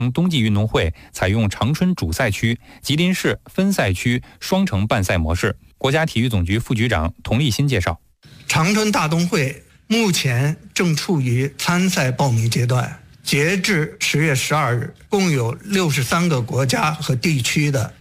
冬季运动会采用长春主赛区、吉林市分赛区双城办赛模式。国家体育总局副局长童立新介绍， 长春大冬会目前正处于参赛报名阶段，截至10月12日，共有63个国家和地区的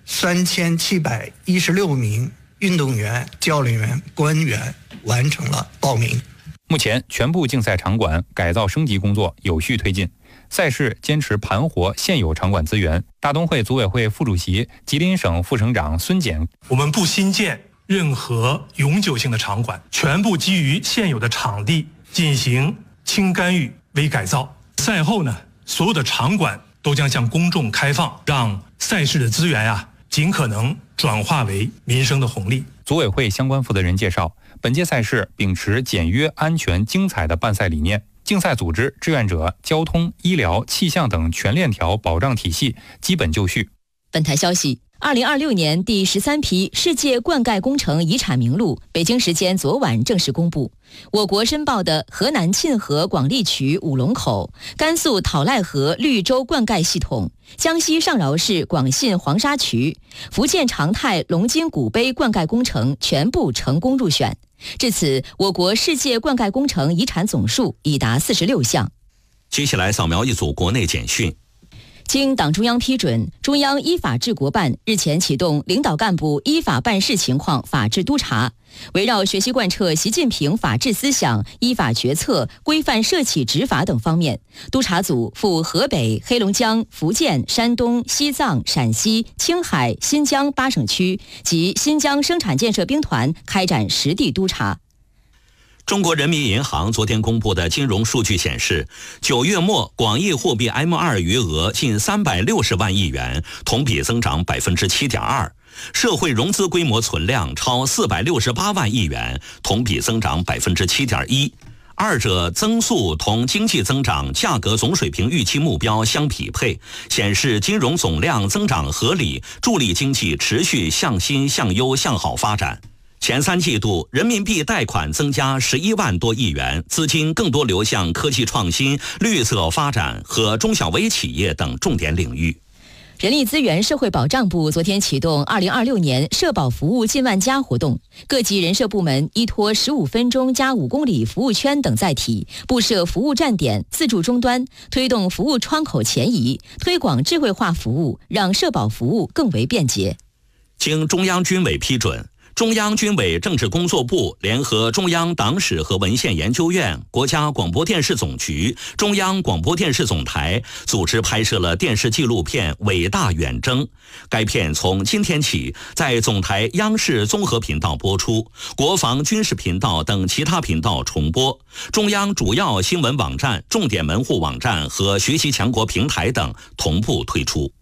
3716名运动员、教练员、官员完成了报名。 目前，全部竞赛场馆改造升级工作有序推进，赛事坚持盘活现有场馆资源。大冬会组委会副主席、吉林省副省长孙简， 我们不新建任何永久性的场馆，全部基于现有的场地进行轻干预、微改造。赛后呢，所有的场馆都将向公众开放，让赛事的资源尽可能转化为民生的红利。 组委会相关负责人介绍，本届赛事秉持简约、安全、精彩的办赛理念，竞赛组织、志愿者、交通、医疗、气象等全链条保障体系基本就绪。 本台消息，2026年第13批世界灌溉工程遗产名录，北京时间昨晚正式公布。我国申报的河南沁河广利渠五龙口、甘肃讨赖河绿洲灌溉系统、江西上饶市广信黄沙渠、福建长泰龙津古碑灌溉工程全部成功入选。至此，我国世界灌溉工程遗产总数已达46项。 接下来扫描一组国内简讯。 经党中央批准，中央依法治国办日前启动领导干部依法办事情况法治督查，围绕学习贯彻习近平法治思想、依法决策、规范涉企执法等方面，督查组赴河北、黑龙江、福建、山东、西藏、陕西、青海、新疆8省区及新疆生产建设兵团开展实地督查。 中国人民银行昨天公布的金融数据显示，9月末广义货币 M2 余额近360万亿元，同比增长 7.2%， 社会融资规模存量超468万亿元，同比增长 7.1%， 二者增速同经济增长价格总水平预期目标相匹配，显示金融总量增长合理，助力经济持续向新向优向好发展。前3季度人民币贷款增加11万多亿元，资金更多流向科技创新、绿色发展和中小微企业等重点领域。 人力资源社会保障部昨天启动2026年社保服务近万家活动，各级人社部门依托15分钟加5公里服务圈等载体，布设服务站点、自助终端，推动服务窗口前移，推广智慧化服务，让社保服务更为便捷。 经中央军委批准，中央军委政治工作部联合中央党史和文献研究院、国家广播电视总局、中央广播电视总台组织拍摄了电视纪录片《伟大远征》。该片从今天起在总台央视综合频道播出，国防军事频道等其他频道重播，中央主要新闻网站、重点门户网站和学习强国平台等同步推出。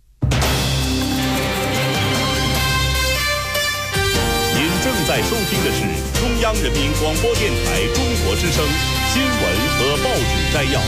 正在收听的是中央人民广播电台中国之声新闻和报纸摘要。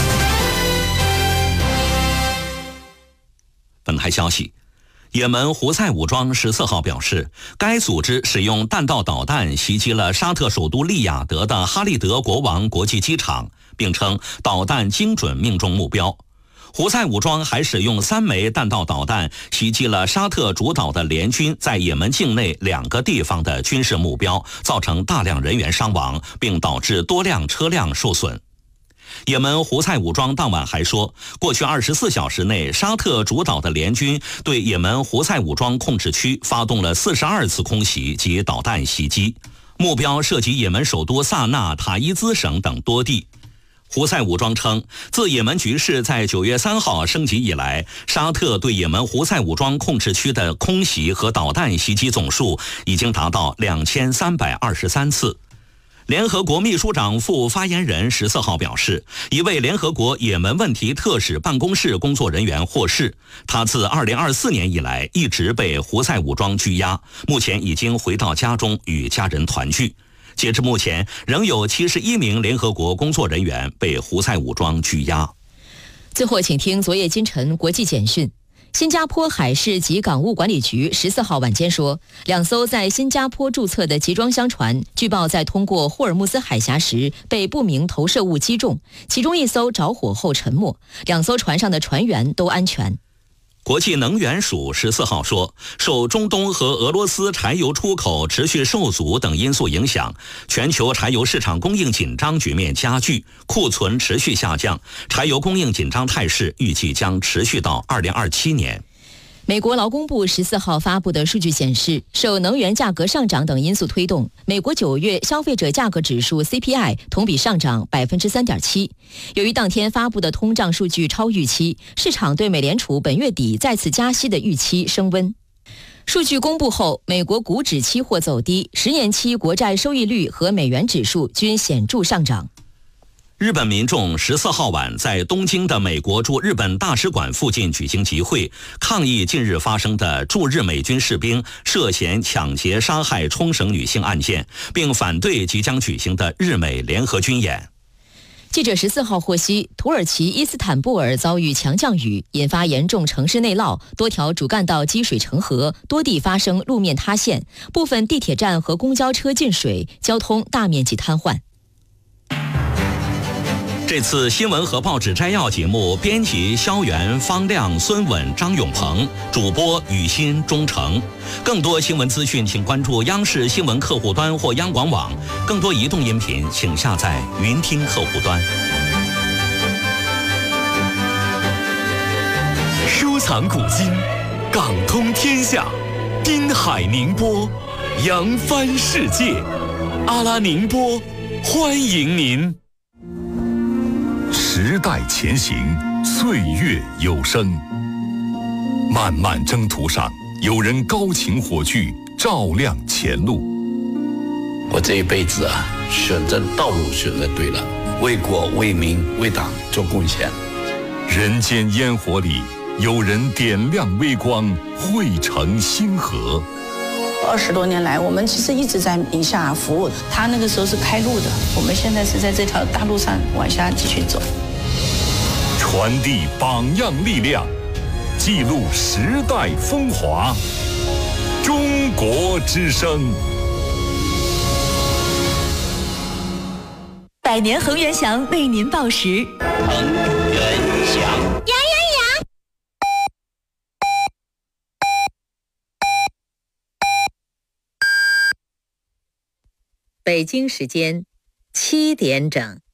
本台消息，也门胡塞武装14号表示，该组织使用弹道导弹袭击了沙特首都利雅得的哈利德国王国际机场，并称导弹精准命中目标。胡塞武装还使用3枚弹道导弹袭击了沙特主导的联军在也门境内2个地方的军事目标，造成大量人员伤亡，并导致多辆车辆受损。也门胡塞武装当晚还说，过去24小时内，沙特主导的联军对也门胡塞武装控制区发动了42次空袭及导弹袭击，目标涉及也门首都萨那、塔伊兹省等多地。胡塞武装称，自也门局势在9月3号升级以来，沙特对也门胡塞武装控制区的空袭和导弹袭击总数已经达到2323次。联合国秘书长副发言人14号表示，一位联合国也门问题特使办公室工作人员获释，他自2024年以来一直被胡塞武装拘押，目前已经回到家中与家人团聚。截至目前，仍有71名联合国工作人员被胡塞武装拘押。 最后，请听昨夜今晨国际简讯。 新加坡海事及港务管理局14号晚间说，2艘在新加坡注册的集装箱船据报在通过霍尔木兹海峡时被不明投射物击中，其中1艘着火后沉没，2艘船上的船员都安全。 国际能源署14号说，受中东和俄罗斯柴油出口持续受阻等因素影响，全球柴油市场供应紧张局面加剧，库存持续下降，柴油供应紧张态势预计将持续到2027年。 美国劳工部14号发布的数据显示，受能源价格上涨等因素推动，美国9月消费者价格指数 CPI 同比上涨 3.7%。由于当天发布的通胀数据超预期，市场对美联储本月底再次加息的预期升温。数据公布后，美国股指期货走低，10年期国债收益率和美元指数均显著上涨。 日本民众14号晚在东京的美国驻日本大使馆附近举行集会，抗议近日发生的驻日美军士兵涉嫌抢劫杀害冲绳女性案件，并反对即将举行的日美联合军演。 记者14号获悉，土耳其伊斯坦布尔遭遇强降雨，引发严重城市内涝，多条主干道积水成河，多地发生路面塌陷，部分地铁站和公交车进水，交通大面积瘫痪。 这次新闻和报纸摘要节目，编辑肖元、方亮、孙稳、张永鹏，主播雨欣、钟诚。更多新闻资讯，请关注央视新闻客户端或央广网。更多移动音频，请下载云听客户端。 收藏古今，港通天下，滨海宁波，扬帆世界。阿拉宁波，欢迎您。时代前行，岁月有声。漫漫征途上，有人高擎火炬，照亮前路。 我这一辈子选择道路选择对了，为国为民为党做贡献。 人间烟火里，有人点亮微光，汇成星河。 20多年来，我们其实一直在宁夏服务。他那个时候是开路的，我们现在是在这条大路上往下继续走。 传递榜样力量，记录时代风华。中国之声。 百年恒源祥为您报时。 恒源祥。 北京时间7点整。